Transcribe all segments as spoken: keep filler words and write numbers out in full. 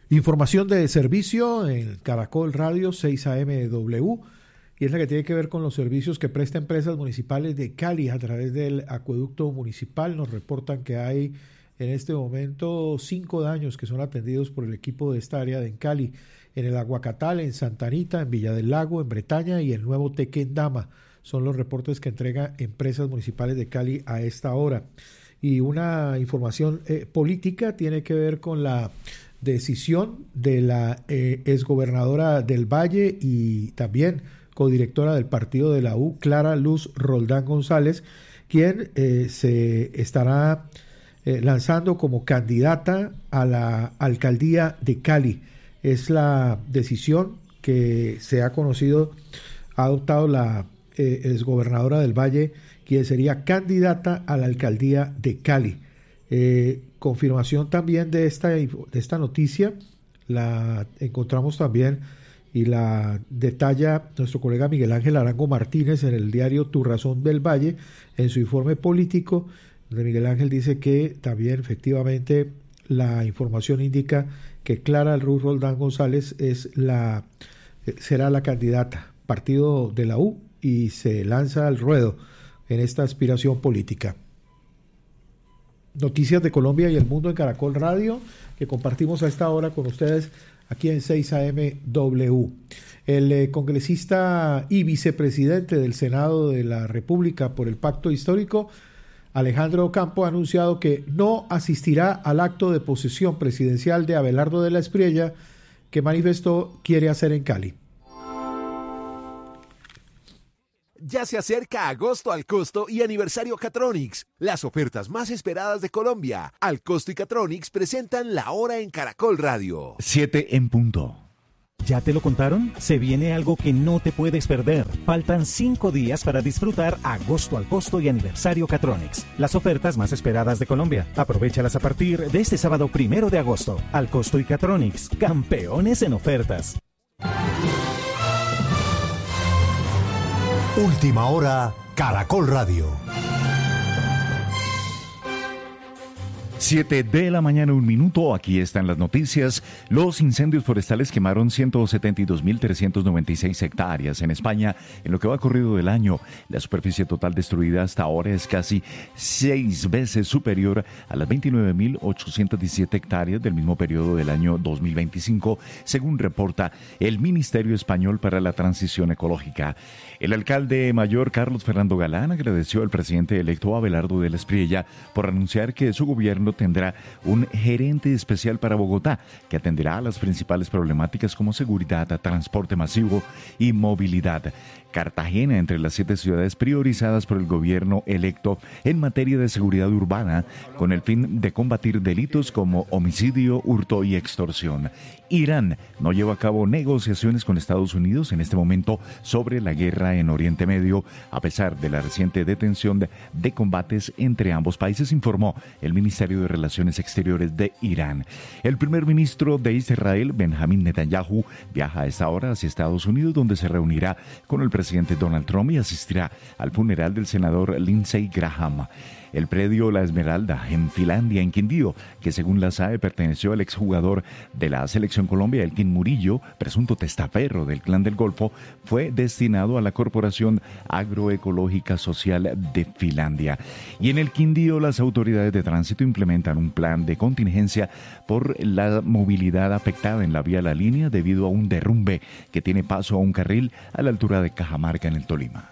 Información de servicio en Caracol Radio seis A M W, y es la que tiene que ver con los servicios que presta empresas municipales de Cali a través del acueducto municipal. Nos reportan que hay en este momento cinco daños que son atendidos por el equipo de esta área de en Cali, en el Aguacatal, en Santa Anita, en Villa del Lago, en Bretaña y el Nuevo Tequendama. Son los reportes que entrega empresas municipales de Cali a esta hora. Y una información eh, política tiene que ver con la decisión de la eh, exgobernadora del Valle y también codirectora del partido de la U, Clara Luz Roldán González, quien eh, se estará eh, lanzando como candidata a la alcaldía de Cali. Es la decisión que se ha conocido, ha adoptado la eh, exgobernadora del Valle, quien sería candidata a la alcaldía de Cali. Eh, confirmación también de esta, de esta noticia la encontramos también y la detalla nuestro colega Miguel Ángel Arango Martínez en el diario Tu Razón del Valle, en su informe político, donde Miguel Ángel dice que también efectivamente la información indica que Clara Luz Roldán González es la, será la candidata, partido de la U, y se lanza al ruedo en esta aspiración política. Noticias de Colombia y el mundo en Caracol Radio, que compartimos a esta hora con ustedes aquí en seis A M W. El eh, congresista y vicepresidente del Senado de la República por el Pacto Histórico, Alejandro Ocampo, ha anunciado que no asistirá al acto de posesión presidencial de Abelardo de la Espriella, que manifestó quiere hacer en Cali. Ya se acerca agosto al costo y aniversario Catronics, las ofertas más esperadas de Colombia. Al costo y Catronics presentan la hora en Caracol Radio. Siete en punto. ¿Ya te lo contaron? Se viene algo que no te puedes perder. Faltan cinco días para disfrutar agosto al costo y aniversario Catronics, las ofertas más esperadas de Colombia. Aprovéchalas a partir de este sábado primero de agosto. Al costo y Catronics, campeones en ofertas. Última hora, Caracol Radio. Siete de la mañana, un minuto. Aquí están las noticias. Los incendios forestales quemaron ciento setenta y dos mil trescientas noventa y seis hectáreas en España en lo que va corrido del año. La superficie total destruida hasta ahora es casi seis veces superior a las veintinueve mil ochocientas diecisiete hectáreas del mismo periodo del año dos mil veinticinco, según reporta el Ministerio Español para la Transición Ecológica. El alcalde mayor Carlos Fernando Galán agradeció al presidente electo Abelardo de la Espriella por anunciar que su gobierno tendrá un gerente especial para Bogotá que atenderá a las principales problemáticas como seguridad, transporte masivo y movilidad. Cartagena, entre las siete ciudades priorizadas por el gobierno electo en materia de seguridad urbana, con el fin de combatir delitos como homicidio, hurto y extorsión. Irán no lleva a cabo negociaciones con Estados Unidos en este momento sobre la guerra en Oriente Medio, a pesar de la reciente detención de, de combates entre ambos países, informó el Ministerio de Relaciones Exteriores de Irán. El primer ministro de Israel, Benjamín Netanyahu, viaja a esta hora hacia Estados Unidos, donde se reunirá con el presidente Donald Trump y asistirá al funeral del senador Lindsey Graham. El predio La Esmeralda en Finlandia, en Quindío, que según la S A E perteneció al exjugador de la Selección Colombia, Elkin Murillo, presunto testaferro del Clan del Golfo, fue destinado a la Corporación Agroecológica Social de Finlandia. Y en el Quindío, las autoridades de tránsito implementan un plan de contingencia por la movilidad afectada en la vía La Línea debido a un derrumbe que tiene paso a un carril a la altura de Cajamarca, en el Tolima.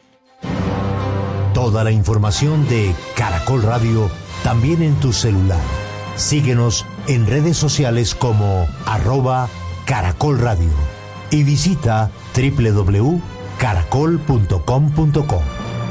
Toda la información de Caracol Radio también en tu celular. Síguenos en redes sociales como arroba Caracol Radio y visita doble u doble u doble u punto caracol punto com punto co.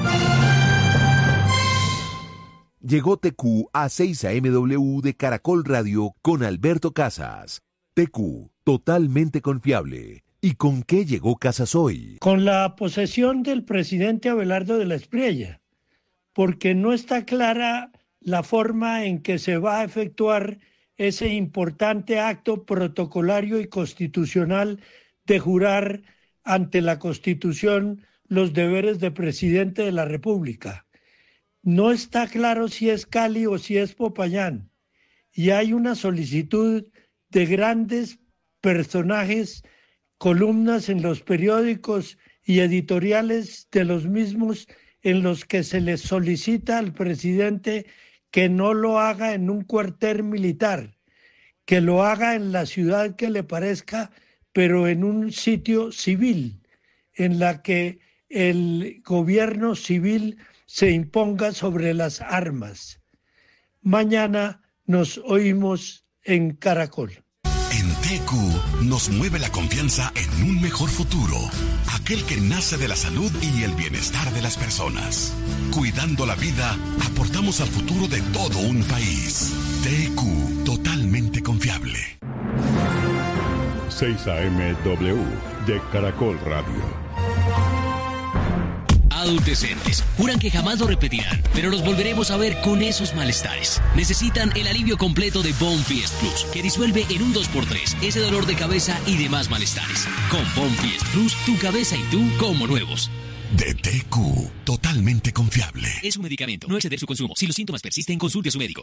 Llegó T Q a seis A M W de Caracol Radio con Alberto Casas. T Q, totalmente confiable. ¿Y con qué llegó Casas hoy? Con la posesión del presidente Abelardo de la Espriella, porque no está clara la forma en que se va a efectuar ese importante acto protocolario y constitucional de jurar ante la Constitución los deberes de presidente de la República. No está claro si es Cali o si es Popayán, y hay una solicitud de grandes personajes, columnas en los periódicos y editoriales de los mismos en los que se le solicita al presidente que no lo haga en un cuartel militar, que lo haga en la ciudad que le parezca, pero en un sitio civil, en la que el gobierno civil se imponga sobre las armas. Mañana nos oímos en Caracol. En T Q nos mueve la confianza en un mejor futuro, aquel que nace de la salud y el bienestar de las personas. Cuidando la vida, aportamos al futuro de todo un país. T Q, totalmente confiable. seis A M W de Caracol Radio. Adultecentes juran que jamás lo repetirán, pero los volveremos a ver con esos malestares. Necesitan el alivio completo de Bonfiest Plus, que disuelve en un dos por tres ese dolor de cabeza y demás malestares. Con Bonfiest Plus, tu cabeza y tú como nuevos. De T Q, totalmente confiable. Es un medicamento, no exceder su consumo. Si los síntomas persisten, consulte a su médico.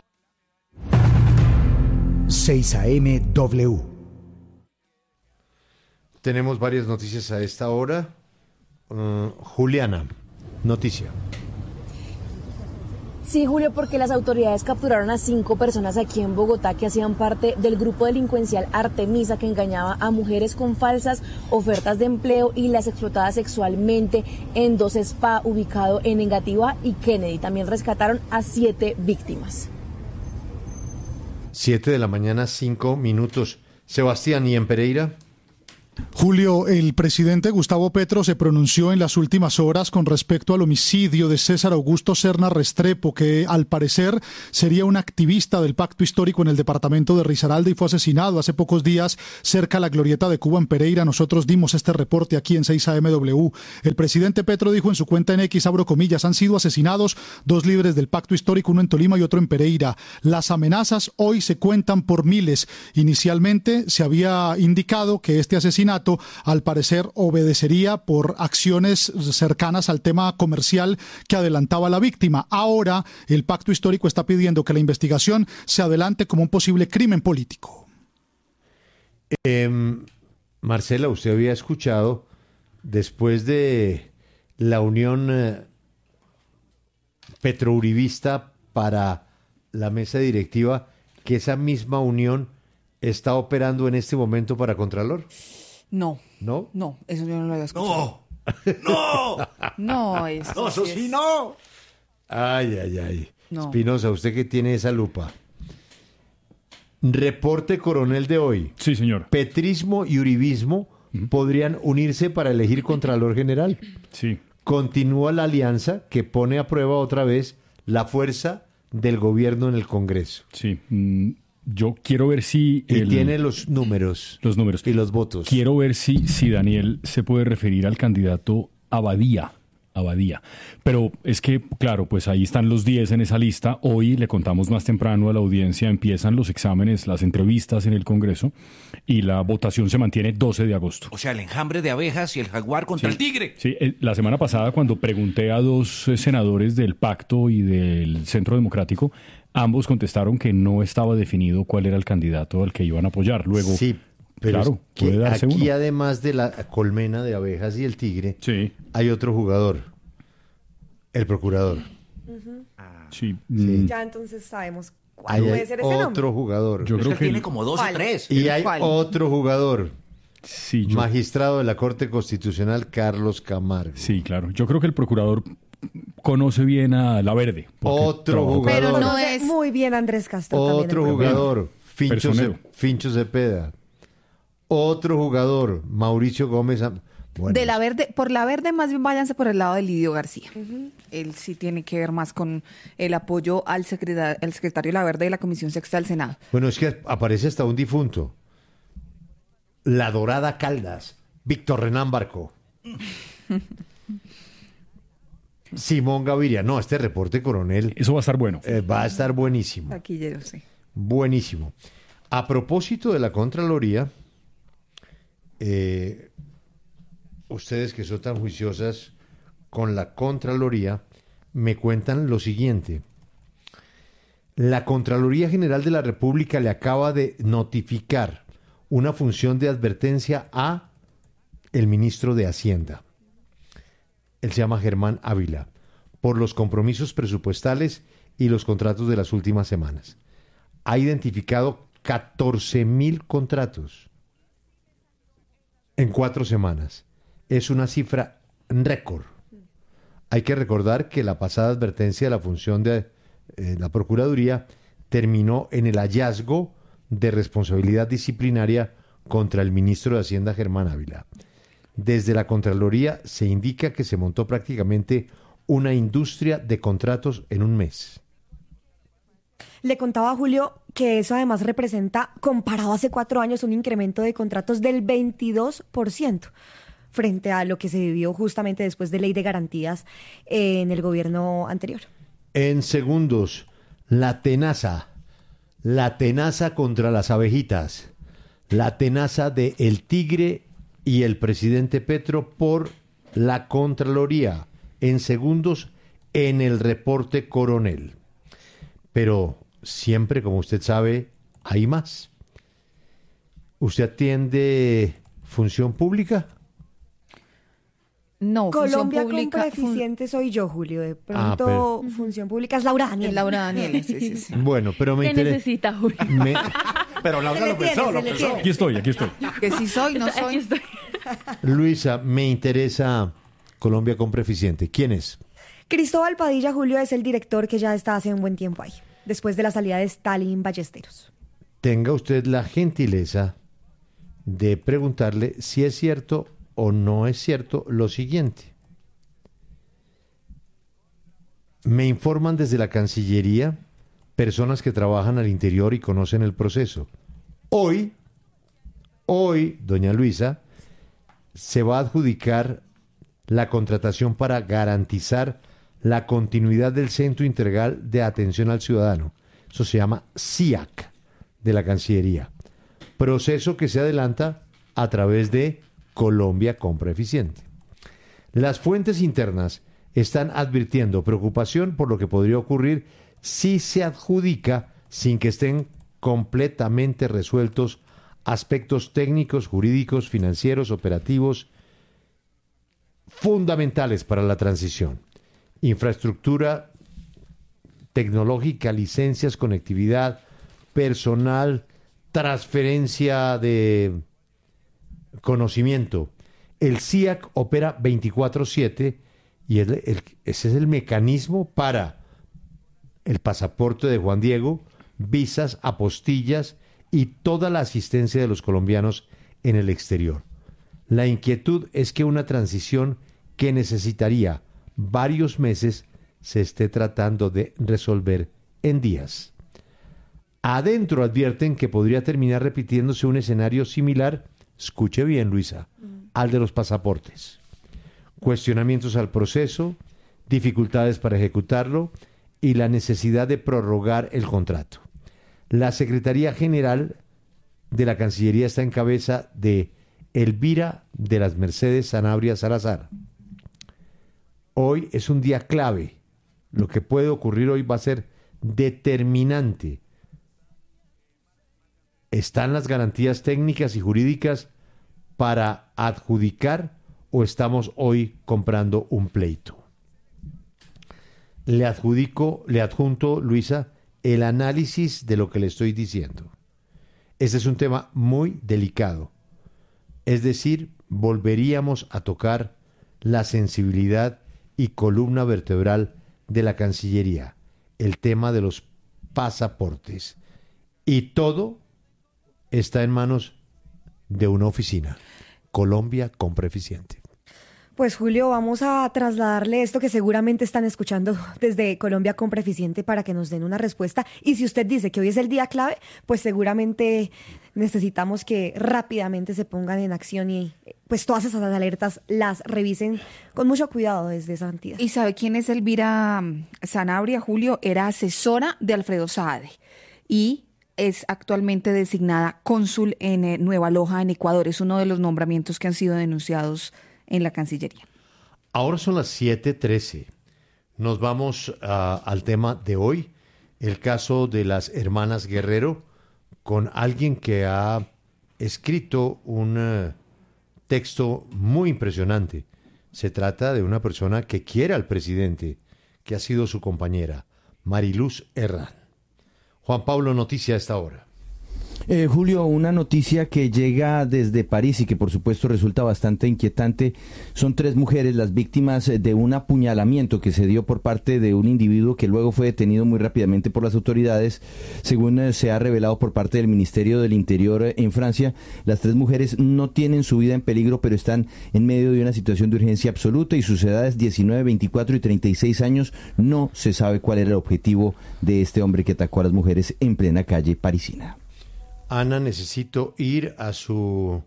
seis A M W. Tenemos varias noticias a esta hora. Uh, Juliana, noticia. Sí, Julio, porque las autoridades capturaron a cinco personas aquí en Bogotá que hacían parte del grupo delincuencial Artemisa, que engañaba a mujeres con falsas ofertas de empleo y las explotaba sexualmente en dos spa ubicado en Engativá y Kennedy. También rescataron a siete víctimas. Siete de la mañana, cinco minutos. Sebastián, ¿y en Pereira? Julio, el presidente Gustavo Petro se pronunció en las últimas horas con respecto al homicidio de César Augusto Serna Restrepo, que al parecer sería un activista del pacto histórico en el departamento de Risaralda y fue asesinado hace pocos días cerca a la Glorieta de Cuba en Pereira. Nosotros dimos este reporte aquí en seis A M W. El presidente Petro dijo en su cuenta en X, abro comillas, han sido asesinados dos líderes del pacto histórico, uno en Tolima y otro en Pereira. Las amenazas hoy se cuentan por miles. Inicialmente se había indicado que este asesinato al parecer obedecería por acciones cercanas al tema comercial que adelantaba la víctima. Ahora el pacto histórico está pidiendo que la investigación se adelante como un posible crimen político. Eh, Marcela, usted había escuchado después de la unión eh, petrouribista para la mesa directiva que esa misma unión está operando en este momento para Contralor. No. ¿No? No, eso yo no lo había escuchado. ¡No! ¡No! No, eso, no, eso sí, sí es... no. Ay, ay, ay. No. Espinosa, usted que tiene esa lupa. Reporte coronel de hoy. Sí, señor. Petrismo y uribismo uh-huh. podrían unirse para elegir Contralor General. Sí. Continúa la alianza que pone a prueba otra vez la fuerza del gobierno en el Congreso. Sí. Mm. Yo quiero ver si... Y el, tiene los números. Los números. Y los votos. Quiero ver si, si Daniel se puede referir al candidato Abadía. Abadía. Pero es que, claro, pues ahí están los diez en esa lista. Hoy, le contamos más temprano a la audiencia, empiezan los exámenes, las entrevistas en el Congreso y la votación se mantiene doce de agosto. O sea, el enjambre de abejas y el jaguar contra sí, el tigre. Sí, la semana pasada cuando pregunté a dos senadores del Pacto y del Centro Democrático, ambos contestaron que no estaba definido cuál era el candidato al que iban a apoyar. Luego, sí, pero claro, es que puede darse aquí uno. Además de la colmena de abejas y el tigre, sí. hay otro jugador, el procurador. Uh-huh. Ah, sí. sí. Ya entonces sabemos cuál hay puede ser ese otro nombre. jugador. Yo creo que tiene como dos o tres. Y hay ¿Cuál? otro jugador. Sí, yo... Magistrado de la Corte Constitucional, Carlos Camargo. Sí, claro. Yo creo que el procurador conoce bien a La Verde. Otro jugador. Pero no es muy bien Andrés Castro. Otro también jugador, Fincho, Ce- Fincho Cepeda. Otro jugador, Mauricio Gómez. Bueno. De La Verde, por La Verde más bien váyanse por el lado de Lidio García. Uh-huh. Él sí tiene que ver más con el apoyo al secretario, al secretario de La Verde de la Comisión Sexta del Senado. Bueno, es que aparece hasta un difunto. La Dorada Caldas, Víctor Renán Barco. Simón Gaviria. No, este reporte, coronel. Eso va a estar bueno. Eh, va a estar buenísimo. Taquillero, sí. Buenísimo. A propósito de la Contraloría, eh, ustedes que son tan juiciosas con la Contraloría, me cuentan lo siguiente. La Contraloría General de la República le acaba de notificar una función de advertencia a el ministro de Hacienda. Él se llama Germán Ávila, por los compromisos presupuestales y los contratos de las últimas semanas. Ha identificado catorce mil contratos en cuatro semanas. Es una cifra récord. Hay que recordar que la pasada advertencia de la función de eh, la Procuraduría terminó en el hallazgo de responsabilidad disciplinaria contra el ministro de Hacienda, Germán Ávila. Desde la Contraloría se indica que se montó prácticamente una industria de contratos en un mes. Le contaba a Julio que eso además representa, comparado hace cuatro años, un incremento de contratos del veintidós por ciento frente a lo que se vivió justamente después de Ley de Garantías en el gobierno anterior. En segundos, la tenaza, la tenaza contra las abejitas, la tenaza de El Tigre y el presidente Petro por la Contraloría. En segundos, en el reporte Coronel. Pero siempre, como usted sabe, hay más. ¿Usted atiende función pública? No, Colombia función pública, con preeficiente soy yo, Julio. De pronto, Ah, pero- función pública es Laura Daniel. Es Laura Daniel, sí, sí, sí. Bueno, pero me ¿Qué interesa. necesita, Julio? me- Pero Laura Se le lo pensó, tiene, lo se le pensó. tiene. Aquí estoy, aquí estoy. Que si soy, no soy. Aquí estoy. Luisa, me interesa Colombia con preficiente. ¿Quién es? Cristóbal Padilla, Julio, es el director que ya está hace un buen tiempo ahí, después de la salida de Stalin Ballesteros. Tenga usted la gentileza de preguntarle si es cierto o no es cierto lo siguiente. Me informan desde la Cancillería personas que trabajan al interior y conocen el proceso. Hoy, hoy, doña Luisa, se va a adjudicar la contratación para garantizar la continuidad del Centro Integral de Atención al Ciudadano. Eso se llama C I A C de la Cancillería. Proceso que se adelanta a través de Colombia Compra Eficiente. Las fuentes internas están advirtiendo preocupación por lo que podría ocurrir si se adjudica sin que estén completamente resueltos aspectos técnicos, jurídicos, financieros, operativos, fundamentales para la transición. Infraestructura tecnológica, licencias, conectividad, personal, transferencia de conocimiento. El C I A C opera veinticuatro siete y el- el- ese es el mecanismo para el pasaporte de Juan Diego, visas, apostillas y toda la asistencia de los colombianos en el exterior. La inquietud es que una transición que necesitaría varios meses se esté tratando de resolver en días. Adentro advierten que podría terminar repitiéndose un escenario similar, escuche bien Luisa, al de los pasaportes. Cuestionamientos al proceso, dificultades para ejecutarlo y la necesidad de prorrogar el contrato. La Secretaría General de la Cancillería está en cabeza de Elvira de las Mercedes Sanabria Salazar. Hoy es un día clave. Lo que puede ocurrir hoy va a ser determinante. ¿Están las garantías técnicas y jurídicas para adjudicar o estamos hoy comprando un pleito? Le adjudico, le adjunto, Luisa, el análisis de lo que le estoy diciendo. Este es un tema muy delicado. Es decir, volveríamos a tocar la sensibilidad y columna vertebral de la Cancillería, el tema de los pasaportes. Y todo está en manos de una oficina, Colombia Compra Eficiente. Pues Julio, vamos a trasladarle esto que seguramente están escuchando desde Colombia Compra Eficiente para que nos den una respuesta. Y si usted dice que hoy es el día clave, pues seguramente necesitamos que rápidamente se pongan en acción y pues todas esas alertas las revisen con mucho cuidado desde esa entidad. ¿Y sabe quién es Elvira Sanabria, Julio? Era asesora de Alfredo Saade y es actualmente designada cónsul en eh, Nueva Loja, en Ecuador. Es uno de los nombramientos que han sido denunciados en la Cancillería. Ahora son las siete trece. Nos vamos uh, al tema de hoy, el caso de las hermanas Guerrero, con alguien que ha escrito un uh, texto muy impresionante. Se trata de una persona que quiere al presidente, que ha sido su compañera, Mariluz Herrán. Juan Pablo, noticia a esta hora. Eh, Julio, una noticia que llega desde París y que por supuesto resulta bastante inquietante. Son tres mujeres las víctimas de un apuñalamiento que se dio por parte de un individuo que luego fue detenido muy rápidamente por las autoridades. Según eh, se ha revelado por parte del Ministerio del Interior eh, en Francia, las tres mujeres no tienen su vida en peligro, pero están en medio de una situación de urgencia absoluta y sus edades diecinueve, veinticuatro y treinta y seis años. No se sabe cuál era el objetivo de este hombre que atacó a las mujeres en plena calle parisina. Ana, necesito ir a su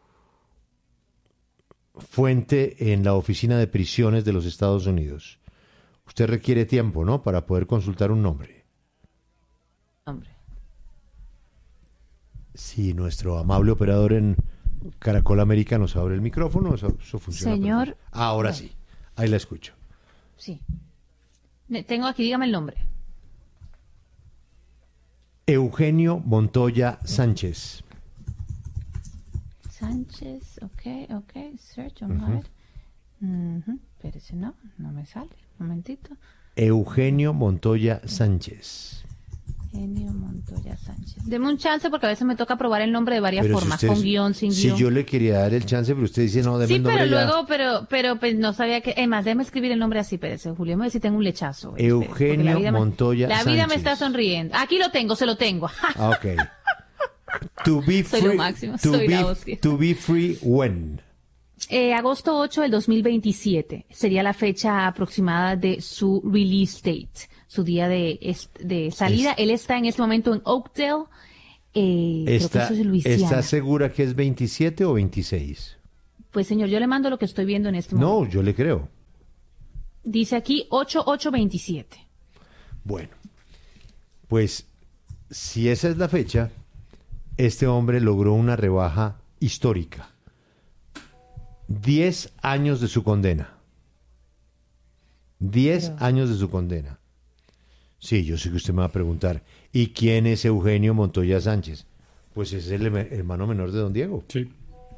fuente en la Oficina de Prisiones de los Estados Unidos. Usted requiere tiempo, ¿no?, para poder consultar un nombre. Nombre. Si nuestro amable operador en Caracol América nos abre el micrófono, eso, eso funciona. Señor. Perfecto. Ahora no. Sí, ahí la escucho. Sí. Tengo aquí, dígame el nombre. Eugenio Montoya Sánchez. Sánchez, ok, ok, search, on uh-huh. uh-huh. Espérese, no, no me sale, un momentito. Eugenio Montoya Sánchez. Eugenio Montoya Sánchez. Deme un chance porque a veces me toca probar el nombre de varias pero formas, si usted, con guión, sin si guión. Si yo le quería dar el chance, pero usted dice no, deme sí, el nombre pero ya. luego, pero, pero pues, no sabía que, además, déjeme escribir el nombre así, espérese, Julio, me voy a decir, tengo un lechazo. Eugenio espérese, Montoya me, Sánchez. La vida me está sonriendo. Aquí lo tengo, se lo tengo. Ah, ok. To be free, soy lo máximo, to soy be, la hostia. To be free when? Eh, agosto ocho del dos mil veintisiete sería la fecha aproximada de su release date, su día de, de salida. Es, Él está en este momento en Oakdale, eh, está, creo que eso es Luisiana. ¿Está segura que es veintisiete o veintiséis? Pues señor, yo le mando lo que estoy viendo en este momento. No, yo le creo. Dice aquí ocho ocho veintisiete. Bueno, pues si esa es la fecha, este hombre logró una rebaja histórica. Diez años de su condena. Diez Pero... años de su condena. Sí, yo sé que usted me va a preguntar, ¿y quién es Eugenio Montoya Sánchez? Pues es el hermano menor de don Diego. Sí.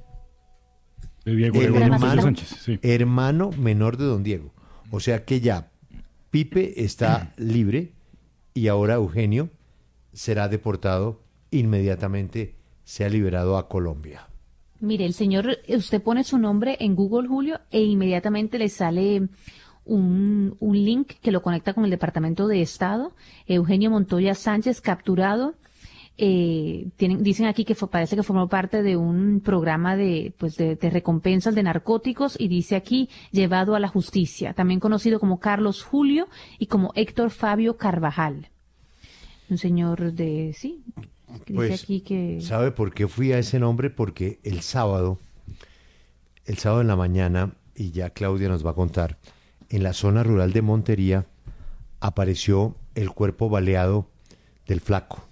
De Diego el Eugenio hermano, Sánchez, sí. hermano menor de don Diego. O sea que ya Pipe está libre y ahora Eugenio será deportado inmediatamente, sea liberado a Colombia. Mire, el señor, usted pone su nombre en Google, Julio, e inmediatamente le sale un, un link que lo conecta con el Departamento de Estado. Eugenio Montoya Sánchez, capturado. Eh, tienen, dicen aquí que fue, parece que formó parte de un programa de, pues de, de recompensas de narcóticos, y dice aquí, llevado a la justicia. También conocido como Carlos Julio y como Héctor Fabio Carvajal. Un señor de, sí... Dice Pues, aquí que... ¿sabe por qué fui a ese nombre? Porque el sábado, el sábado en la mañana, y ya Claudia nos va a contar, en la zona rural de Montería apareció el cuerpo baleado del Flaco.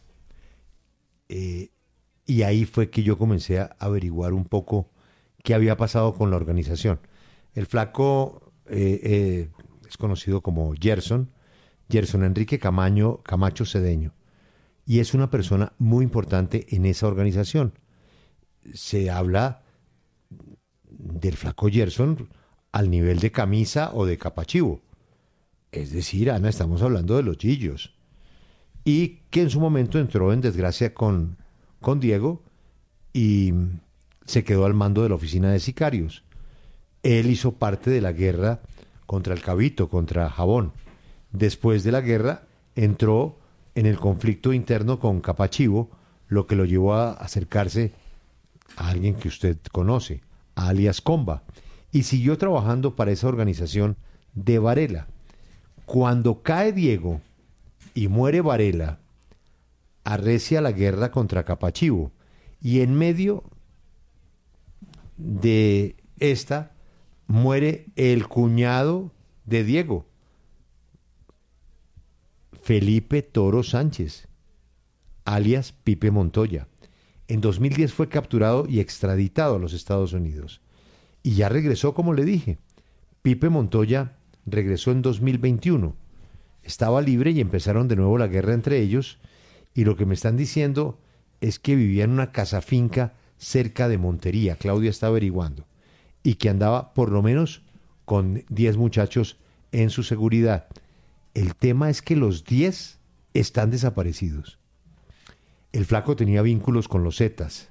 Eh, y ahí fue que yo comencé a averiguar un poco qué había pasado con la organización. El Flaco eh, eh, es conocido como Gerson, Gerson Enrique Camaño, Camacho Cedeño. Y es una persona muy importante en esa organización. Se habla del Flaco Gerson al nivel de Camisa o de Capachivo. Es decir, Ana, estamos hablando de los Gillos. Y que en su momento entró en desgracia con, con Diego y se quedó al mando de la oficina de sicarios. Él hizo parte de la guerra contra el Cabito, contra Jabón. Después de la guerra entró en el conflicto interno con Capachivo, lo que lo llevó a acercarse a alguien que usted conoce, a alias Comba, y siguió trabajando para esa organización de Varela. Cuando cae Diego y muere Varela, arrecia la guerra contra Capachivo, y en medio de esta muere el cuñado de Diego, Felipe Toro Sánchez, alias Pipe Montoya. En dos mil diez fue capturado y extraditado a los Estados Unidos. Y ya regresó, como le dije. Pipe Montoya regresó en dos mil veintiuno. Estaba libre y empezaron de nuevo la guerra entre ellos. Y lo que me están diciendo es que vivía en una casa finca cerca de Montería, Claudia está averiguando, y que andaba por lo menos con diez muchachos en su seguridad. El tema es que los diez están desaparecidos. El flaco tenía vínculos con los Zetas.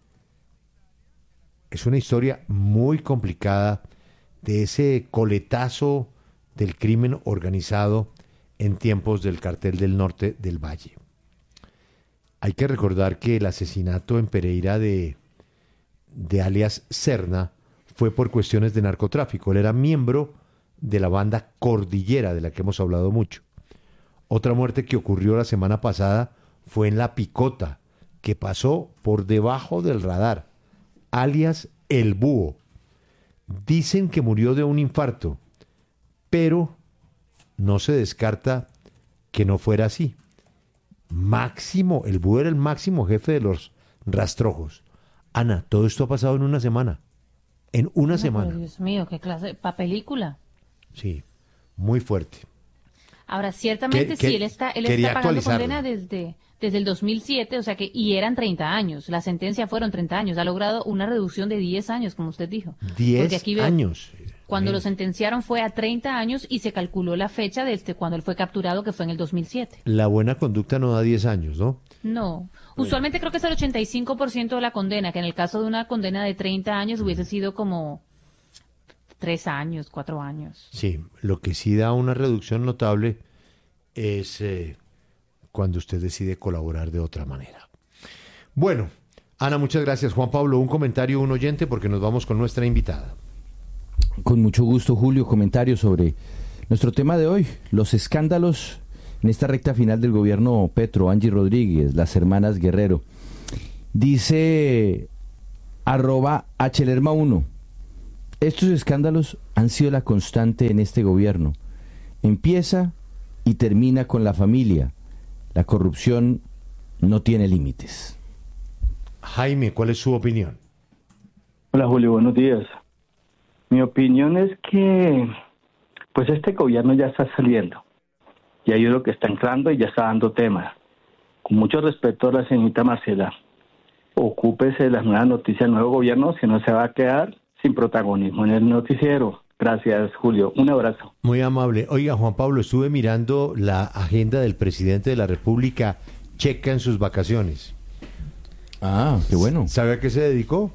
Es una historia muy complicada de ese coletazo del crimen organizado en tiempos del Cartel del Norte del Valle. Hay que recordar que el asesinato en Pereira de, de alias Serna fue por cuestiones de narcotráfico. Él era miembro de la banda Cordillera, de la que hemos hablado mucho. Otra muerte que ocurrió la semana pasada fue en La Picota, que pasó por debajo del radar, alias El Búho. Dicen que murió de un infarto, pero no se descarta que no fuera así. Máximo, el Búho era el máximo jefe de los rastrojos. Ana, todo esto ha pasado en una semana. En una No, semana. pero Dios mío, qué clase, pa' película. Sí, muy fuerte. Ahora, ciertamente Que- sí, que- él está, él quería está pagando actualizarlo. condena desde, desde el dos mil siete, o sea que, y eran treinta años. La sentencia fueron treinta años. Ha logrado una reducción de diez años, como usted dijo. Porque diez aquí veo- años. Cuando Bien. lo sentenciaron fue a treinta años y se calculó la fecha desde cuando él fue capturado, que fue en el dos mil siete. La buena conducta no da diez años, ¿no? No, usualmente creo que es el ochenta y cinco por ciento de la condena, que en el caso de una condena de treinta años hubiese sido como tres años, cuatro años. Sí, lo que sí da una reducción notable es eh, cuando usted decide colaborar de otra manera. Bueno, Ana, muchas gracias. Juan Pablo, un comentario, un oyente, porque nos vamos con nuestra invitada. Con mucho gusto, Julio, comentarios sobre nuestro tema de hoy, los escándalos en esta recta final del gobierno Petro, Angie Rodríguez, las hermanas Guerrero. Dice arroba Hlerma uno, estos escándalos han sido la constante en este gobierno. Empieza y termina con la familia. La corrupción no tiene límites. Jaime, ¿cuál es su opinión? Hola Julio, buenos días. Mi opinión es que pues este gobierno ya está saliendo. Y ahí es lo que está entrando y ya está dando tema. Con mucho respeto a la señorita Marcela, ocúpese de las nuevas noticias del nuevo gobierno, si no se va a quedar sin protagonismo en el noticiero. Gracias, Julio. Un abrazo. Muy amable. Oiga, Juan Pablo, estuve mirando la agenda del presidente de la República Checa en sus vacaciones. Ah, qué bueno. ¿Sabe a qué se dedicó?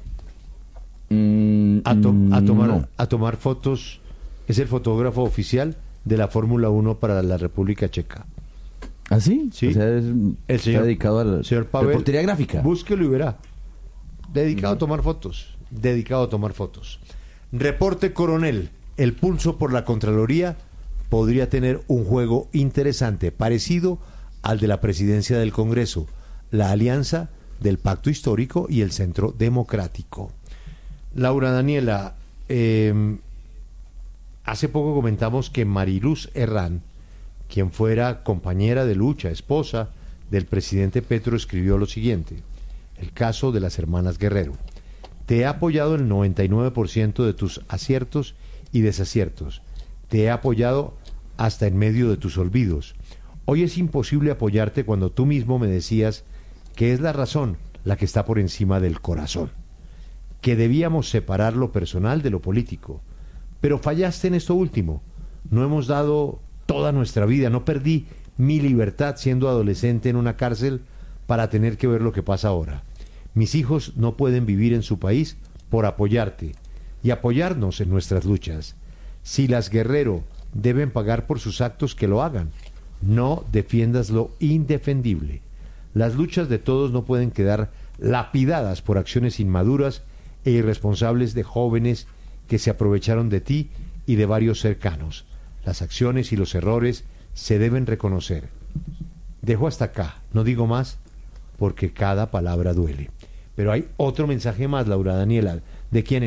Mm, a, to- a tomar, no. a tomar fotos. Es el fotógrafo oficial de la Fórmula uno para la República Checa. ¿Ah, sí? Sí. O sea, es- El está señor, dedicado a la señor Pavel, reportería gráfica. Búsquelo y verá. Dedicado a tomar fotos. Dedicado a tomar fotos. Reporte Coronel. El pulso por la Contraloría podría tener un juego interesante, parecido al de la presidencia del Congreso, la alianza del Pacto Histórico y el Centro Democrático. Laura Daniela, eh, hace poco comentamos que Mariluz Herrán, quien fuera compañera de lucha, esposa del presidente Petro, escribió lo siguiente: el caso de las hermanas Guerrero. Te he apoyado el noventa y nueve por ciento de tus aciertos y desaciertos. Te he apoyado hasta en medio de tus olvidos. Hoy es imposible apoyarte cuando tú mismo me decías que es la razón la que está por encima del corazón, que debíamos separar lo personal de lo político. Pero fallaste en esto último. No hemos dado toda nuestra vida, no perdí mi libertad siendo adolescente en una cárcel para tener que ver lo que pasa ahora. Mis hijos no pueden vivir en su país por apoyarte y apoyarnos en nuestras luchas. Si las Guerrero deben pagar por sus actos, que lo hagan. No defiendas lo indefendible. Las luchas de todos no pueden quedar lapidadas por acciones inmaduras e irresponsables de jóvenes que se aprovecharon de ti y de varios cercanos. Las acciones y los errores se deben reconocer. Dejo hasta acá, no digo más, porque cada palabra duele. Pero hay otro mensaje más, Laura Daniela. ¿De quién es?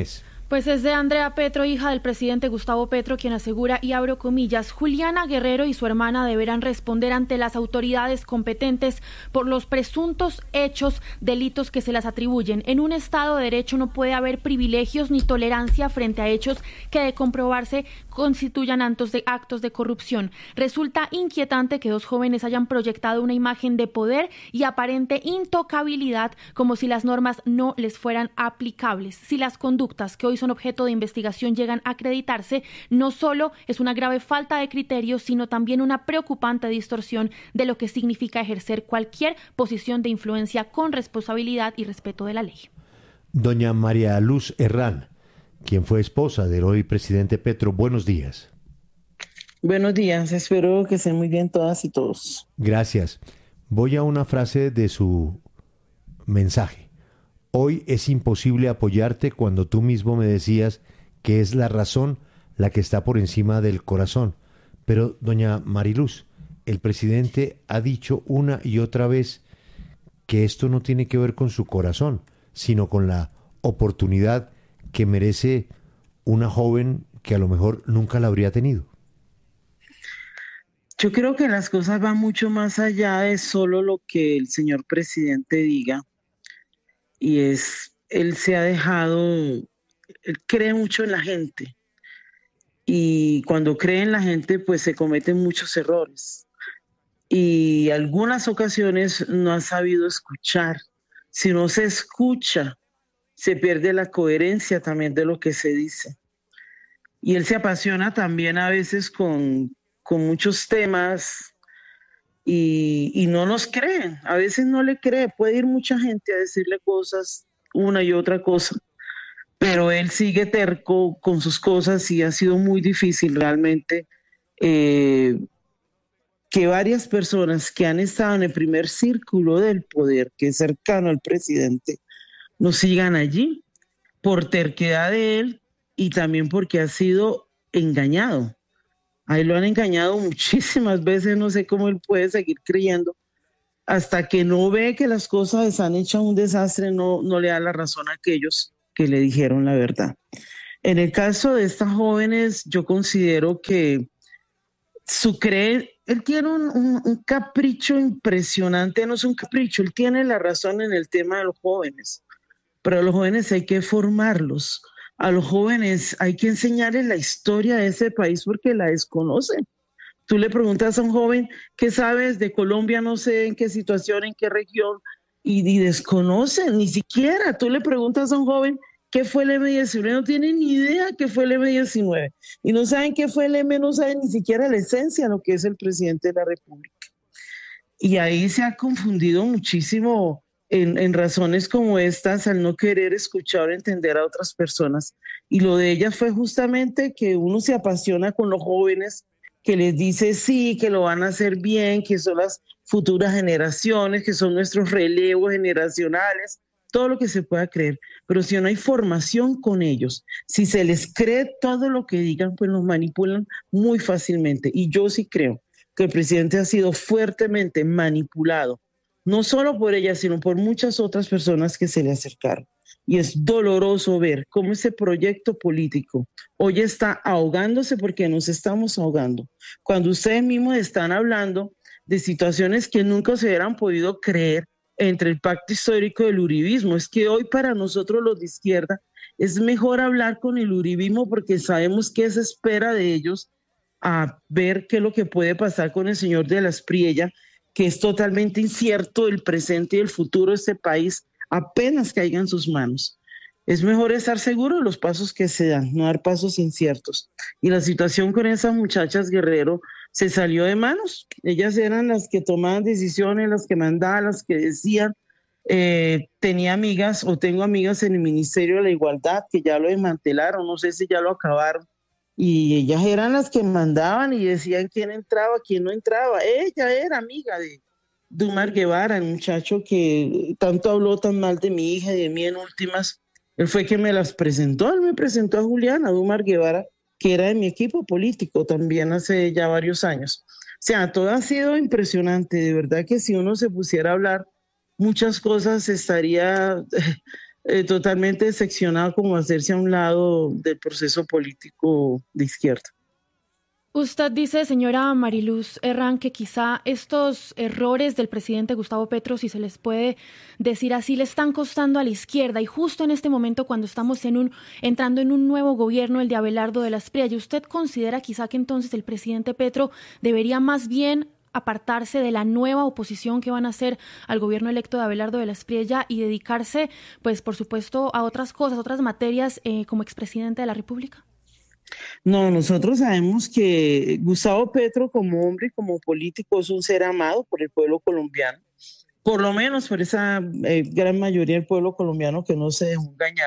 Pues es de Andrea Petro, hija del presidente Gustavo Petro, quien asegura, y abro comillas, Juliana Guerrero y su hermana deberán responder ante las autoridades competentes por los presuntos hechos, delitos que se las atribuyen. En un Estado de Derecho no puede haber privilegios ni tolerancia frente a hechos que, de comprobarse, constituyan actos de, actos de corrupción. Resulta inquietante que dos jóvenes hayan proyectado una imagen de poder y aparente intocabilidad, como si las normas no les fueran aplicables. Si las conductas que hoy son objeto de investigación llegan a acreditarse, no solo es una grave falta de criterio, sino también una preocupante distorsión de lo que significa ejercer cualquier posición de influencia con responsabilidad y respeto de la ley. Doña María Luz Herrán, quien fue esposa del hoy presidente Petro, buenos días. Buenos días, espero que estén muy bien todas y todos. Gracias. Voy a una frase de su mensaje. Hoy es imposible apoyarte cuando tú mismo me decías que es la razón la que está por encima del corazón. Pero, doña Mariluz, el presidente ha dicho una y otra vez que esto no tiene que ver con su corazón, sino con la oportunidad que merece una joven que a lo mejor nunca la habría tenido. Yo creo que las cosas van mucho más allá de solo lo que el señor presidente diga. Y es, él se ha dejado, él cree mucho en la gente. Y cuando cree en la gente, pues se cometen muchos errores. Y algunas ocasiones no ha sabido escuchar. Si no se escucha, se pierde la coherencia también de lo que se dice. Y él se apasiona también a veces con, con muchos temas. Y, y no nos creen, a veces no le cree, puede ir mucha gente a decirle cosas, una y otra cosa, pero él sigue terco con sus cosas y ha sido muy difícil realmente eh, que varias personas que han estado en el primer círculo del poder, que es cercano al presidente, no sigan allí por terquedad de él y también porque ha sido engañado. Ahí lo han engañado muchísimas veces, no sé cómo él puede seguir creyendo, hasta que no ve que las cosas están hechas un desastre, no, no le da la razón a aquellos que le dijeron la verdad. En el caso de estas jóvenes, yo considero que su creer, él tiene un, un, un capricho impresionante, no es un capricho, él tiene la razón en el tema de los jóvenes, pero a los jóvenes hay que formarlos. A los jóvenes hay que enseñarles la historia de ese país porque la desconocen. Tú le preguntas a un joven qué sabes de Colombia, no sé en qué situación, en qué región, y, y desconocen, ni siquiera. Tú le preguntas a un joven qué fue el eme diecinueve, no tienen ni idea qué fue el eme diecinueve. Y no saben qué fue el eme, no saben ni siquiera la esencia de lo que es el presidente de la República. Y ahí se ha confundido muchísimo En, en razones como estas, al no querer escuchar o entender a otras personas. Y lo de ella fue justamente que uno se apasiona con los jóvenes, que les dice sí, que lo van a hacer bien, que son las futuras generaciones, que son nuestros relevos generacionales, todo lo que se pueda creer. Pero si no hay formación con ellos, si se les cree todo lo que digan, pues los manipulan muy fácilmente. Y yo sí creo que el presidente ha sido fuertemente manipulado, no solo por ella, sino por muchas otras personas que se le acercaron. Y es doloroso ver cómo ese proyecto político hoy está ahogándose porque nos estamos ahogando. Cuando ustedes mismos están hablando de situaciones que nunca se hubieran podido creer entre el pacto histórico del uribismo, es que hoy para nosotros los de izquierda es mejor hablar con el uribismo porque sabemos qué se espera de ellos a ver qué es lo que puede pasar con el señor de la Espriella, que es totalmente incierto el presente y el futuro de este país apenas caiga en sus manos. Es mejor estar seguro de los pasos que se dan, no dar pasos inciertos. Y la situación con esas muchachas Guerrero se salió de manos. Ellas eran las que tomaban decisiones, las que mandaban, las que decían. Eh, tenía amigas o tengo amigas en el Ministerio de la Igualdad que ya lo desmantelaron, no sé si ya lo acabaron. Y ellas eran las que mandaban y decían quién entraba, quién no entraba. Ella era amiga de Dumar Guevara, el muchacho que tanto habló tan mal de mi hija y de mí en últimas. Él fue quien me las presentó, él me presentó a Juliana, Dumar Guevara, que era de mi equipo político también hace ya varios años. O sea, todo ha sido impresionante, de verdad que si uno se pusiera a hablar muchas cosas estaría eh, totalmente decepcionado como hacerse a un lado del proceso político de izquierda. Usted dice, señora Mariluz Herrán, que quizá estos errores del presidente Gustavo Petro, si se les puede decir así, le están costando a la izquierda, y justo en este momento cuando estamos en un, entrando en un nuevo gobierno, el de Abelardo de la Espriella, ¿usted considera quizá que entonces el presidente Petro debería más bien apartarse de la nueva oposición que van a hacer al gobierno electo de Abelardo de la Espriella y dedicarse, pues por supuesto, a otras cosas, otras materias eh, como expresidente de la República? No, nosotros sabemos que Gustavo Petro como hombre y como político es un ser amado por el pueblo colombiano, por lo menos por esa eh, gran mayoría del pueblo colombiano que no se dejó engañar.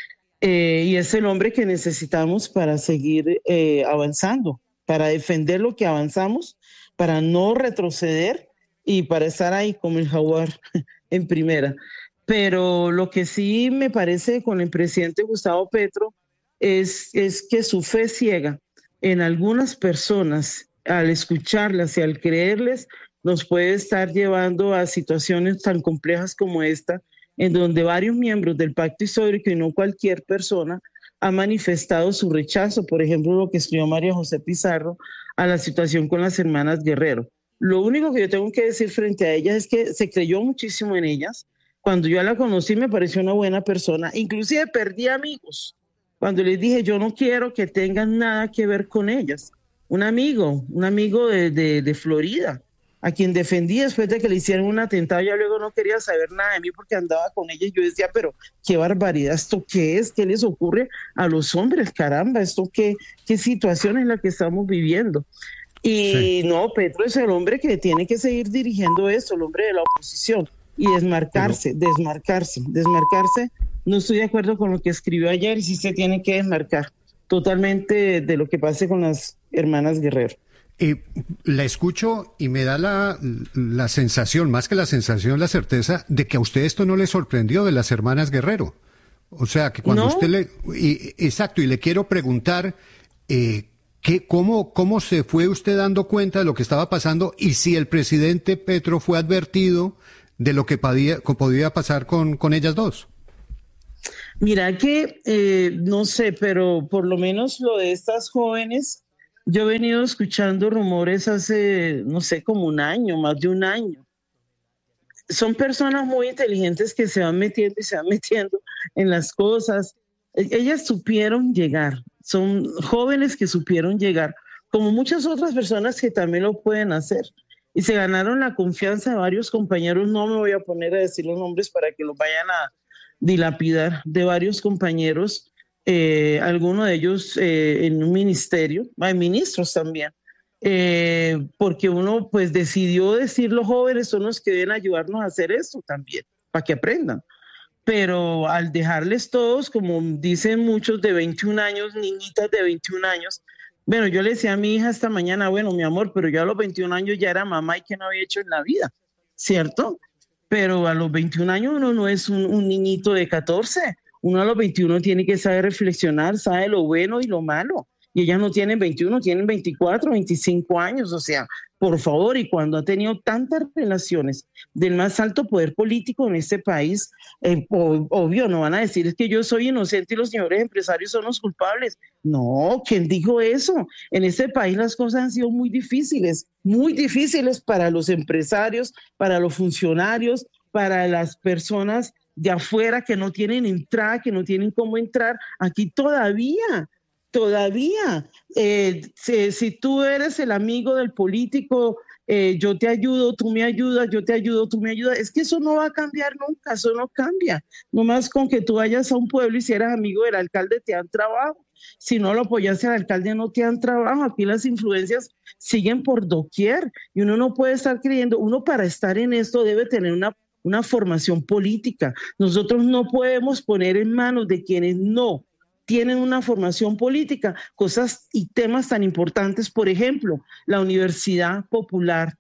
Eh, y es el hombre que necesitamos para seguir eh, avanzando, para defender lo que avanzamos, para no retroceder y para estar ahí como el jaguar en primera. Pero lo que sí me parece con el presidente Gustavo Petro Es, es que su fe ciega en algunas personas, al escucharlas y al creerles, nos puede estar llevando a situaciones tan complejas como esta, en donde varios miembros del pacto histórico y no cualquier persona ha manifestado su rechazo, por ejemplo, lo que escribió María José Pizarro, a la situación con las hermanas Guerrero. Lo único que yo tengo que decir frente a ellas es que se creyó muchísimo en ellas. Cuando yo la conocí me pareció una buena persona, inclusive perdí amigos cuando les dije, yo no quiero que tengan nada que ver con ellas. Un amigo, un amigo de, de, de Florida, a quien defendí después de que le hicieron un atentado, ya luego no quería saber nada de mí porque andaba con ella, y yo decía, pero qué barbaridad, ¿esto qué es? ¿Qué les ocurre a los hombres? Caramba, ¿esto qué, qué situación es la que estamos viviendo? Y sí. No, Petro es el hombre que tiene que seguir dirigiendo esto, el hombre de la oposición, y desmarcarse, pero... desmarcarse, desmarcarse. No estoy de acuerdo con lo que escribió ayer y sí se tiene que desmarcar totalmente de lo que pase con las hermanas Guerrero. Eh, la escucho y me da la, la sensación, más que la sensación, la certeza de que a usted esto no le sorprendió de las hermanas Guerrero. O sea, que cuando ¿No? usted le... Y, exacto, y le quiero preguntar, eh, ¿qué, cómo, ¿cómo se fue usted dando cuenta de lo que estaba pasando y si el presidente Petro fue advertido de lo que podía, podía pasar con, con ellas dos? Mira que, eh, no sé, pero por lo menos lo de estas jóvenes, yo he venido escuchando rumores hace, no sé, como un año, más de un año. Son personas muy inteligentes que se van metiendo y se van metiendo en las cosas. Ellas supieron llegar, son jóvenes que supieron llegar, como muchas otras personas que también lo pueden hacer. Y se ganaron la confianza de varios compañeros, no me voy a poner a decir los nombres para que los vayan a dilapidar, de varios compañeros, eh, algunos de ellos eh, en un ministerio, hay ministros también, eh, porque uno pues decidió decir los jóvenes son los que deben ayudarnos a hacer esto también, para que aprendan. Pero al dejarles todos, como dicen muchos de veintiún años, niñitas de veintiún años, bueno, yo le decía a mi hija esta mañana, bueno, mi amor, pero yo a los veintiún años ya era mamá y que no había hecho en la vida, ¿cierto? Pero a los veintiún años uno no es un, un niñito de catorce, uno a los veintiuno tiene que saber reflexionar, sabe lo bueno y lo malo, y ellas no tienen veintiuno, tienen veinticuatro, veinticinco años, o sea, por favor, y cuando ha tenido tantas relaciones del más alto poder político en este país, eh, obvio, no van a decir es que yo soy inocente y los señores empresarios son los culpables. No, ¿quién dijo eso? En este país las cosas han sido muy difíciles, muy difíciles para los empresarios, para los funcionarios, para las personas de afuera que no tienen entrada, que no tienen cómo entrar. Aquí todavía... Todavía, eh, si, si tú eres el amigo del político, eh, yo te ayudo, tú me ayudas, yo te ayudo, tú me ayudas. Es que eso no va a cambiar nunca, eso no cambia. Nomás con que tú vayas a un pueblo y si eres amigo del alcalde te dan trabajo. Si no lo apoyas al alcalde no te dan trabajo. Aquí las influencias siguen por doquier y uno no puede estar creyendo, uno para estar en esto debe tener una, una formación política. Nosotros no podemos poner en manos de quienes no tienen una formación política, cosas y temas tan importantes, por ejemplo, la Universidad Popular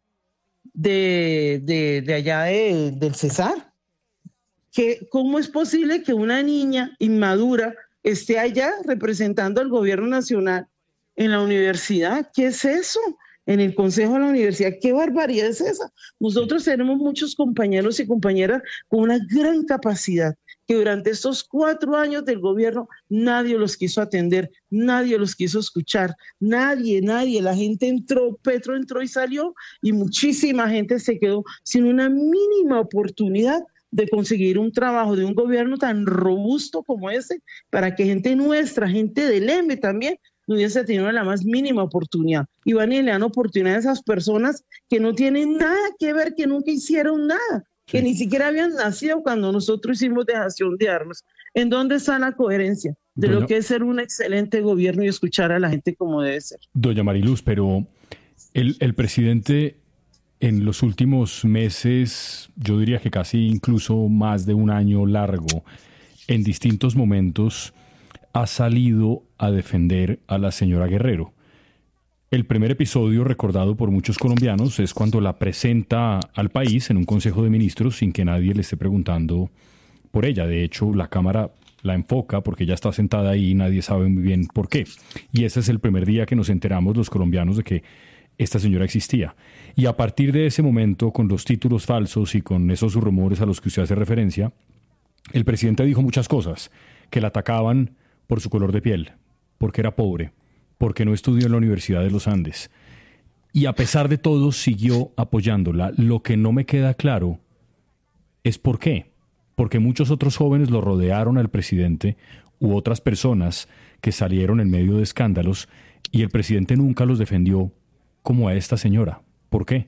de, de, de allá de, del Cesar. Que, ¿cómo es posible que una niña inmadura esté allá representando al gobierno nacional en la universidad? ¿Qué es eso? en el Consejo de la Universidad. ¿Qué barbaridad es esa? Nosotros tenemos muchos compañeros y compañeras con una gran capacidad, que durante estos cuatro años del gobierno nadie los quiso atender, nadie los quiso escuchar, nadie, nadie. La gente entró, Petro entró y salió, y muchísima gente se quedó sin una mínima oportunidad de conseguir un trabajo de un gobierno tan robusto como ese, para que gente nuestra, gente del E M E también, no hubiese tenido la más mínima oportunidad. Y van y le dan oportunidad a esas personas que no tienen nada que ver, que nunca hicieron nada, que ni siquiera habían nacido cuando nosotros hicimos dejación de armas. ¿En dónde está la coherencia de Doña, lo que es ser un excelente gobierno y escuchar a la gente como debe ser? Doña Mariluz, pero el, el presidente en los últimos meses, yo diría que casi incluso más de un año largo, en distintos momentos ha salido a defender a la señora Guerrero. El primer episodio recordado por muchos colombianos es cuando la presenta al país en un Consejo de Ministros sin que nadie le esté preguntando por ella. De hecho, la cámara la enfoca porque ella está sentada ahí y nadie sabe muy bien por qué. Y ese es el primer día que nos enteramos los colombianos de que esta señora existía. Y a partir de ese momento, con los títulos falsos y con esos rumores a los que usted hace referencia, el presidente dijo muchas cosas, que la atacaban por su color de piel, porque era pobre, porque no estudió en la Universidad de los Andes. Y a pesar de todo, siguió apoyándola. Lo que no me queda claro es por qué. Porque muchos otros jóvenes lo rodearon al presidente u otras personas que salieron en medio de escándalos y el presidente nunca los defendió como a esta señora. ¿Por qué?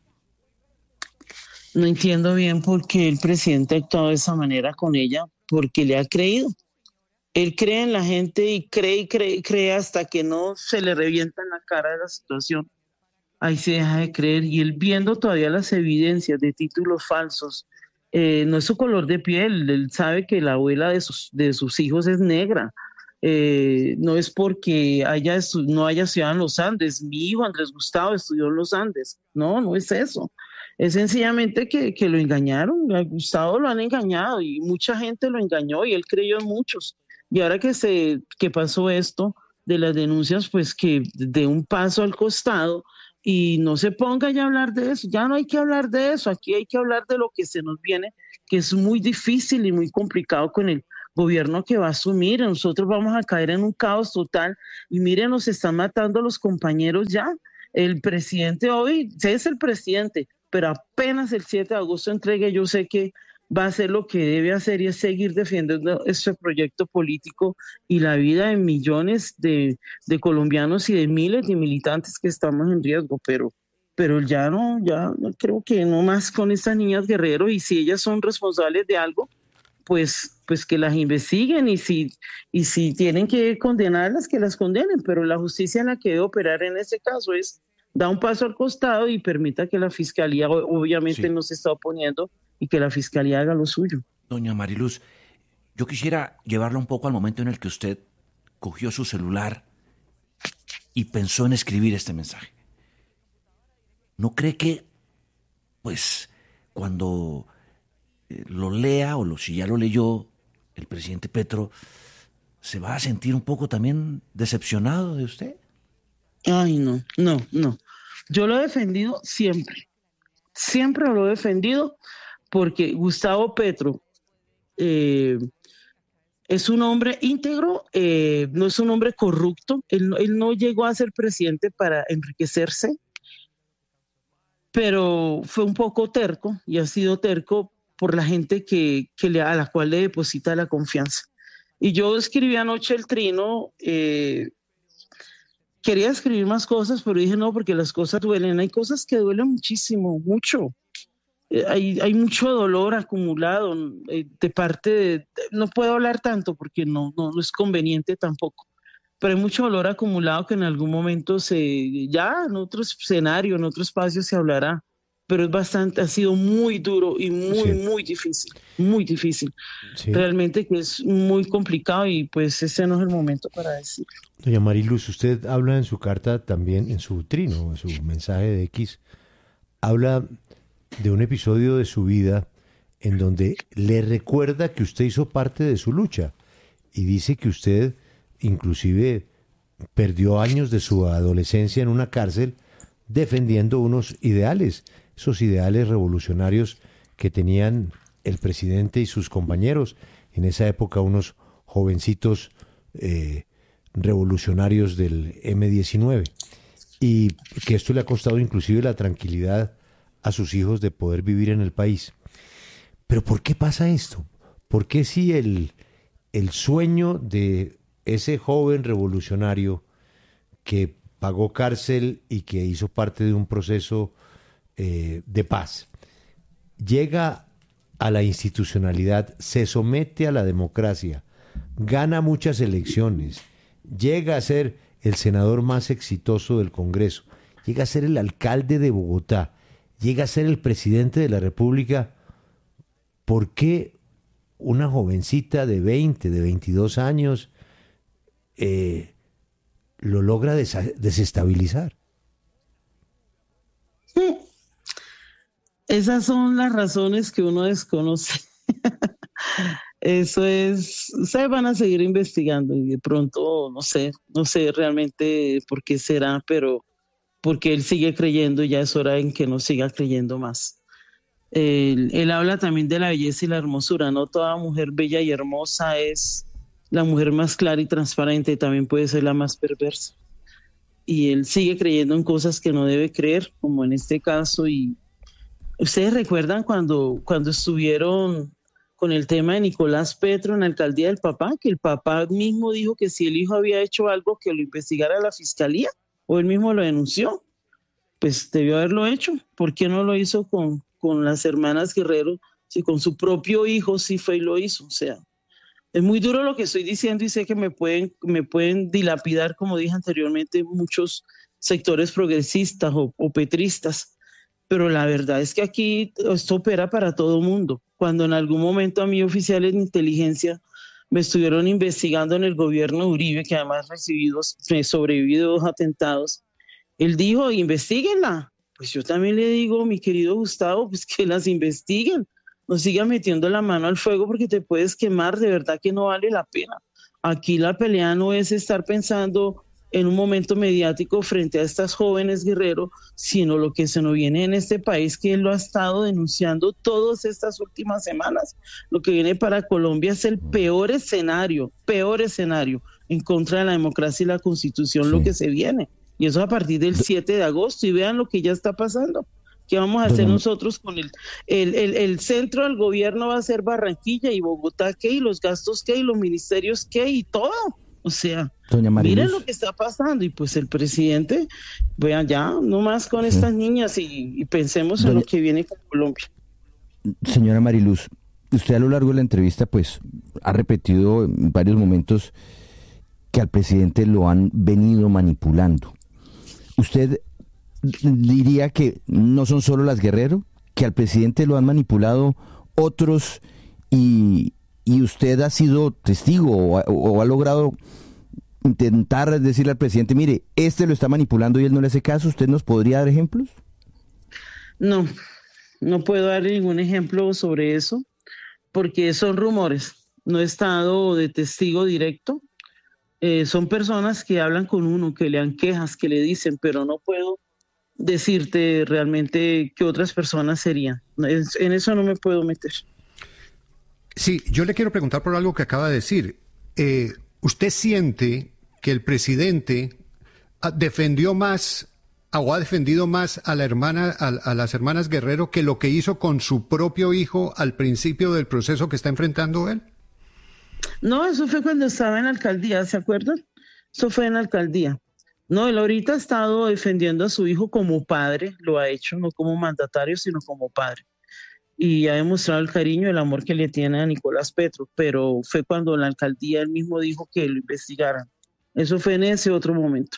No entiendo bien por qué el presidente ha actuado de esa manera con ella, porque le ha creído. Él cree en la gente y cree y cree, cree hasta que no se le revienta en la cara de la situación. Ahí se deja de creer. Y él, viendo todavía las evidencias de títulos falsos, eh, no es su color de piel, él sabe que la abuela de sus, de sus hijos es negra. Eh, no es porque haya estu- no haya estudiado en los Andes. Mi hijo Andrés Gustavo estudió en los Andes. No, no es eso. Es sencillamente que, que lo engañaron. A Gustavo lo han engañado y mucha gente lo engañó y él creyó en muchos. Y ahora que se que pasó esto de las denuncias, pues que de un paso al costado y no se ponga ya a hablar de eso. Ya no hay que hablar de eso. Aquí hay que hablar de lo que se nos viene, que es muy difícil y muy complicado con el gobierno que va a asumir. Nosotros vamos a caer en un caos total y miren, nos están matando los compañeros ya. El presidente hoy, es el presidente, pero apenas el siete de agosto entregue, yo sé que va a hacer lo que debe hacer y es seguir defendiendo este proyecto político y la vida de millones de, de colombianos y de miles de militantes que estamos en riesgo, pero, pero ya no, ya creo que no más con estas niñas Guerrero, y si ellas son responsables de algo, pues, pues que las investiguen y si, y si tienen que condenarlas, que las condenen, pero la justicia en la que debe operar en este caso es da un paso al costado y permita que la fiscalía, obviamente sí, no se está oponiendo, y que la fiscalía haga lo suyo. Doña Mariluz, yo quisiera llevarla un poco al momento en el que usted cogió su celular y pensó en escribir este mensaje. ¿No cree que, pues, cuando eh, lo lea, o lo, si ya lo leyó, el presidente Petro, se va a sentir un poco también decepcionado de usted? Ay, no, no, no. Yo lo he defendido siempre. Siempre lo he defendido porque Gustavo Petro eh, es un hombre íntegro, eh, no es un hombre corrupto. Él, él no llegó a ser presidente para enriquecerse, pero fue un poco terco y ha sido terco por la gente que, que le, a la cual le deposita la confianza. Y yo escribí anoche el trino. Eh, Quería escribir más cosas, pero dije no, porque las cosas duelen. Hay cosas que duelen muchísimo, mucho. Eh, hay, hay mucho dolor acumulado eh, de parte de... No puedo hablar tanto porque no, no, no es conveniente tampoco, pero hay mucho dolor acumulado que en algún momento se... Ya en otro escenario, en otro espacio se hablará, pero es bastante, ha sido muy duro y muy, sí, muy difícil, muy difícil. Sí. Realmente que es muy complicado y pues ese no es el momento para decirlo. Doña Mariluz, usted habla en su carta también, en su trino, en su mensaje de X, habla de un episodio de su vida en donde le recuerda que usted hizo parte de su lucha y dice que usted inclusive perdió años de su adolescencia en una cárcel defendiendo unos ideales, esos ideales revolucionarios que tenían el presidente y sus compañeros, en esa época unos jovencitos eh, revolucionarios del eme diecinueve, y que esto le ha costado inclusive la tranquilidad a sus hijos de poder vivir en el país. Pero ¿por qué pasa esto? ¿Por qué si el, el sueño de ese joven revolucionario que pagó cárcel y que hizo parte de un proceso eh, de paz llega a la institucionalidad, se somete a la democracia, gana muchas elecciones, llega a ser el senador más exitoso del Congreso, llega a ser el alcalde de Bogotá, llega a ser el presidente de la República? ¿Por qué una jovencita de veinte, de veintidós años eh, lo logra des- desestabilizar? Esas son las razones que uno desconoce. Eso es, se van a seguir investigando y de pronto, no sé, no sé realmente por qué será, pero porque él sigue creyendo y ya es hora en que no siga creyendo más. Él, él habla también de la belleza y la hermosura, no toda mujer bella y hermosa es la mujer más clara y transparente, también puede ser la más perversa. Y él sigue creyendo en cosas que no debe creer, como en este caso. Y ustedes recuerdan cuando, cuando estuvieron con el tema de Nicolás Petro en la alcaldía del papá, que el papá mismo dijo que si el hijo había hecho algo que lo investigara la fiscalía, o él mismo lo denunció, pues debió haberlo hecho. ¿Por qué no lo hizo con, con las hermanas Guerrero? Si con su propio hijo sí fue y lo hizo. O sea, es muy duro lo que estoy diciendo y sé que me pueden, me pueden dilapidar, como dije anteriormente, muchos sectores progresistas o, o petristas, pero la verdad es que aquí esto opera para todo mundo. Cuando en algún momento a mí oficiales de inteligencia me estuvieron investigando en el gobierno de Uribe, que además recibido, sobrevivido dos atentados, él dijo, investíguenla. Pues yo también le digo, mi querido Gustavo, pues que las investiguen. No sigas metiendo la mano al fuego porque te puedes quemar, de verdad que no vale la pena. Aquí la pelea no es estar pensando en un momento mediático frente a estas jóvenes Guerrero, sino lo que se nos viene en este país, que él lo ha estado denunciando todas estas últimas semanas. Lo que viene para Colombia es el peor escenario, peor escenario en contra de la democracia y la Constitución, sí. Lo que se viene. Y eso a partir del siete de agosto, y vean lo que ya está pasando. ¿Qué vamos a hacer nosotros con el, el, el, el centro del gobierno? Va a ser Barranquilla y Bogotá, ¿qué? Y los gastos, ¿qué? Y los ministerios, ¿qué? Y todo. O sea, miren lo que está pasando. Y pues el presidente, vean ya, no más con sí. estas niñas y, y pensemos Doña, en lo que viene con Colombia. Señora Mariluz, usted a lo largo de la entrevista pues ha repetido en varios momentos que al presidente lo han venido manipulando. ¿Usted diría que no son solo las Guerrero, que al presidente lo han manipulado otros y, y usted ha sido testigo o, o ha logrado intentar decirle al presidente, mire, este lo está manipulando y él no le hace caso? ¿Usted nos podría dar ejemplos? No, no puedo dar ningún ejemplo sobre eso porque son rumores. No he estado de testigo directo. Eh, son personas que hablan con uno, que le dan quejas, que le dicen, pero no puedo decirte realmente qué otras personas serían. En eso no me puedo meter. Sí, yo le quiero preguntar por algo que acaba de decir. Eh, ¿Usted siente que el presidente defendió más o ha defendido más a la hermana, a, a las hermanas Guerrero que lo que hizo con su propio hijo al principio del proceso que está enfrentando él? No, eso fue cuando estaba en la alcaldía, ¿se acuerdan? Eso fue en la alcaldía. No, él ahorita ha estado defendiendo a su hijo como padre, lo ha hecho, no como mandatario, sino como padre. Y ha demostrado el cariño y el amor que le tiene a Nicolás Petro, pero fue cuando en la alcaldía él mismo dijo que lo investigaran. Eso fue en ese otro momento.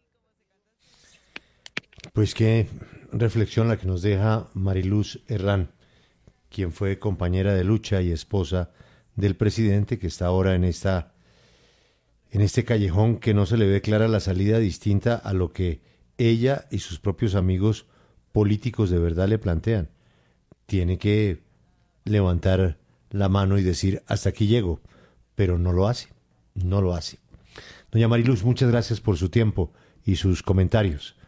Pues qué reflexión la que nos deja Mariluz Herrán, quien fue compañera de lucha y esposa del presidente, que está ahora en esta en este callejón que no se le ve clara la salida, distinta a lo que ella y sus propios amigos políticos de verdad le plantean. Tiene que levantar la mano y decir, hasta aquí llego, pero no lo hace, no lo hace. Doña Mariluz, muchas gracias por su tiempo y sus comentarios.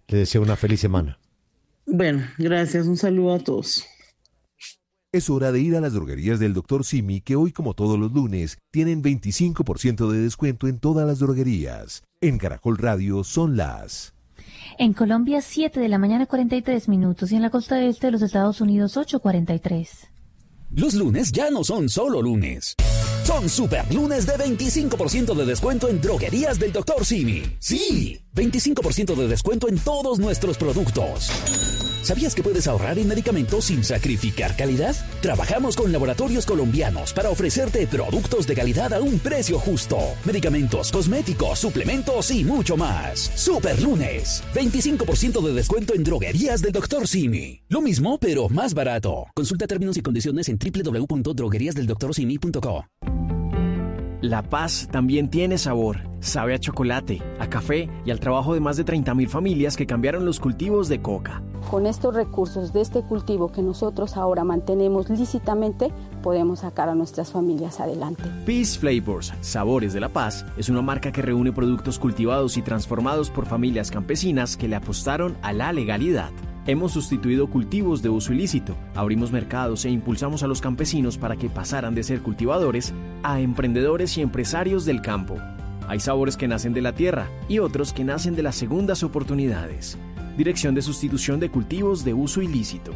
Le deseo una feliz semana. Bueno, gracias. Un saludo a todos. Es hora de ir a las droguerías del doctor Simi, que hoy, como todos los lunes, tienen veinticinco por ciento de descuento en todas las droguerías. En Caracol Radio son las... En Colombia, siete de la mañana, cuarenta y tres minutos. Y en la costa este de los Estados Unidos, ocho cuarenta y tres. Los lunes ya no son solo lunes. Son super lunes de veinticinco por ciento de descuento en droguerías del doctor Simi. Sí, veinticinco por ciento de descuento en todos nuestros productos. ¿Sabías que puedes ahorrar en medicamentos sin sacrificar calidad? Trabajamos con laboratorios colombianos para ofrecerte productos de calidad a un precio justo. Medicamentos, cosméticos, suplementos y mucho más. Super lunes, veinticinco por ciento de descuento en droguerías del doctor Simi. Lo mismo, pero más barato. Consulta términos y condiciones en doble u doble u doble u punto droguerías del doctor simi punto co. La paz también tiene sabor. Sabe a chocolate, a café y al trabajo de más de treinta mil familias que cambiaron los cultivos de coca. Con estos recursos de este cultivo que nosotros ahora mantenemos lícitamente, podemos sacar a nuestras familias adelante. Peace Flavors, Sabores de la Paz, es una marca que reúne productos cultivados y transformados por familias campesinas que le apostaron a la legalidad. Hemos sustituido cultivos de uso ilícito, abrimos mercados e impulsamos a los campesinos para que pasaran de ser cultivadores a emprendedores y empresarios del campo. Hay sabores que nacen de la tierra y otros que nacen de las segundas oportunidades. Dirección de Sustitución de Cultivos de Uso Ilícito.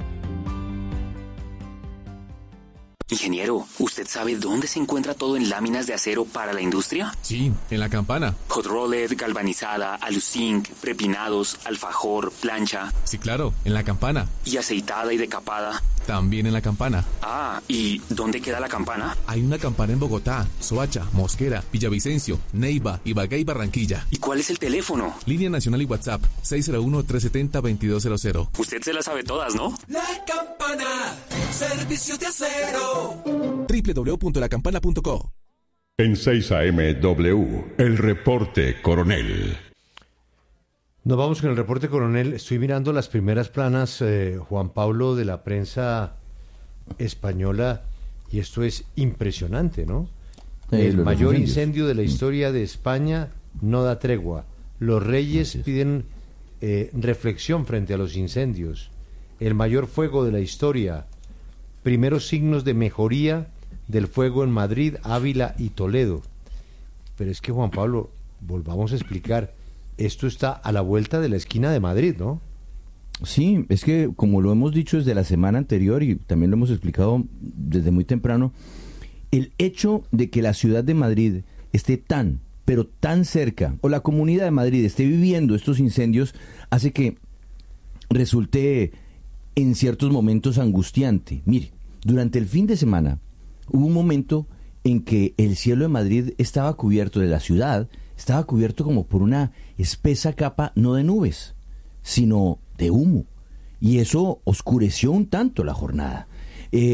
Ingeniero, ¿usted sabe dónde se encuentra todo en láminas de acero para la industria? Sí, en la Campana. Hot rolled, galvanizada, aluzinc, prepinados, alfajor, plancha. Sí, claro, en la Campana. ¿Y aceitada y decapada? También en la Campana. Ah, ¿y dónde queda la Campana? Hay una Campana en Bogotá, Soacha, Mosquera, Villavicencio, Neiva, Ibagué y Barranquilla. ¿Y cuál es el teléfono? Línea nacional y WhatsApp, seis cero uno, tres siete cero, veintidós cero cero. Usted se las sabe todas, ¿no? La Campana, servicio de acero. doble u doble u doble u punto la campana punto co. En seis A M W, el reporte coronel. Nos vamos con el reporte coronel. Estoy mirando las primeras planas, eh, Juan Pablo, de la prensa española, y esto es impresionante, ¿no? Eh, el los mayor incendios. incendio de la historia de España no da tregua. Los reyes piden eh, reflexión frente a los incendios. El mayor fuego de la historia. Primeros signos de mejoría del fuego en Madrid, Ávila y Toledo. Pero es que, Juan Pablo, volvamos a explicar, esto está a la vuelta de la esquina de Madrid, ¿no? Sí, es que como lo hemos dicho desde la semana anterior y también lo hemos explicado desde muy temprano, el hecho de que la ciudad de Madrid esté tan, pero tan cerca, o la comunidad de Madrid esté viviendo estos incendios, hace que resulte en ciertos momentos angustiante. Mire, durante el fin de semana hubo un momento en que el cielo de Madrid estaba cubierto, de la ciudad, estaba cubierto como por una espesa capa no de nubes, sino de humo. Y eso oscureció un tanto la jornada.